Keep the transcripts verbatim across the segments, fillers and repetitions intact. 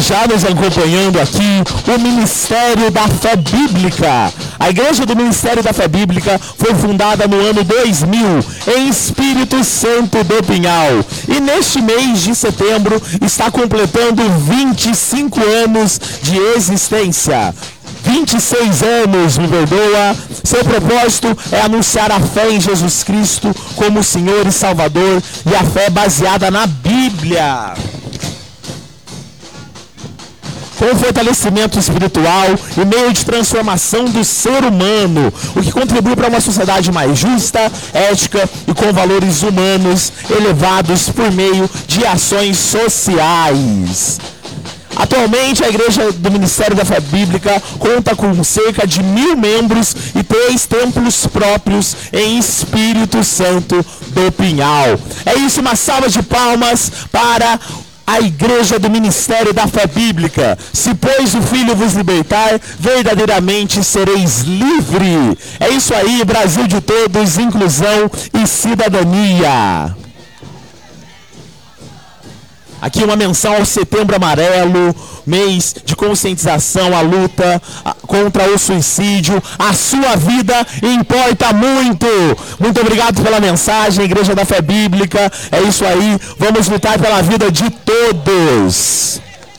já nos acompanhando aqui, o Ministério da Fé Bíblica. A Igreja do Ministério da Fé Bíblica foi fundada no ano dois mil, em Espírito Santo do Pinhal. E neste mês de setembro está completando vinte e cinco anos de existência. vinte e seis anos, me perdoa. Seu propósito é anunciar a fé em Jesus Cristo como Senhor e Salvador, e a fé baseada na Bíblia, com fortalecimento espiritual e meio de transformação do ser humano, o que contribui para uma sociedade mais justa, ética e com valores humanos elevados por meio de ações sociais. Atualmente, a Igreja do Ministério da Fé Bíblica conta com cerca de mil membros e três templos próprios em Espírito Santo do Pinhal. É isso, uma salva de palmas para a Igreja do Ministério da Fé Bíblica. Se, pois, o Filho vos libertar, verdadeiramente sereis livre. É isso aí, Brasil de todos, inclusão e cidadania. Aqui uma menção ao Setembro Amarelo, mês de conscientização à luta contra o suicídio. A sua vida importa muito. Muito obrigado pela mensagem, Igreja da Fé Bíblica. É isso aí, vamos lutar pela vida de todos.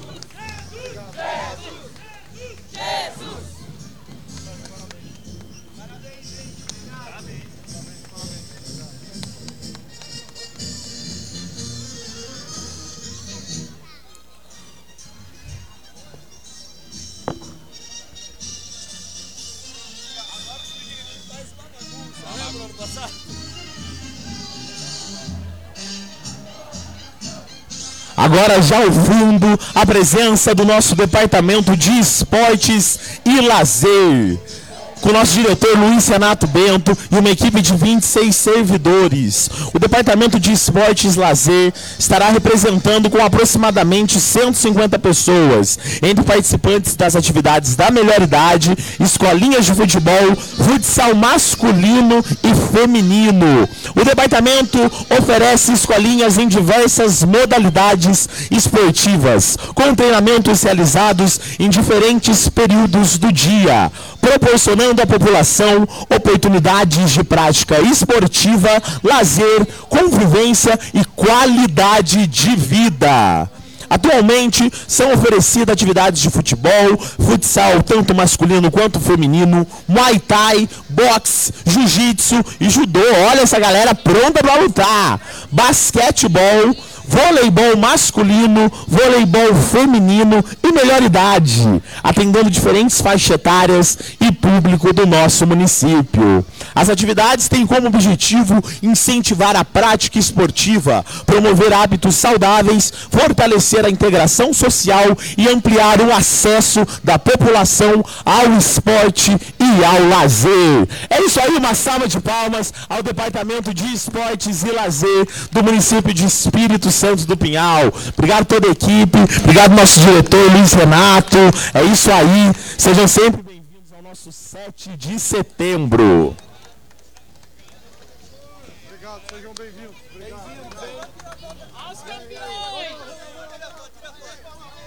Agora, já ouvindo a presença do nosso Departamento de Esportes e Lazer, com o nosso diretor Luiz Renato Bento e uma equipe de vinte e seis servidores. O Departamento de Esportes e Lazer estará representando com aproximadamente cento e cinquenta pessoas, entre participantes das atividades da melhor idade, escolinhas de futebol, futsal masculino e feminino. O departamento oferece escolinhas em diversas modalidades esportivas, com treinamentos realizados em diferentes períodos do dia, proporcionando à população oportunidades de prática esportiva, lazer, convivência e qualidade de vida. Atualmente são oferecidas atividades de futebol, futsal, tanto masculino quanto feminino, muay thai, boxe, jiu-jitsu e judô. Olha essa galera pronta para lutar. Basquetebol, voleibol masculino, voleibol feminino e melhor idade, atendendo diferentes faixas etárias e público do nosso município. As atividades têm como objetivo incentivar a prática esportiva, promover hábitos saudáveis, fortalecer a integração social e ampliar o acesso da população ao esporte e ao lazer. É isso aí, uma salva de palmas ao Departamento de Esportes e Lazer do município de Espírito Santo do Pinhal. Obrigado a toda a equipe, obrigado ao nosso diretor Luiz Renato. É isso aí, sejam sempre bem-vindos ao nosso sete de setembro. Obrigado, sejam bem-vindos. Obrigado. Bem-vindos. Aos campeões!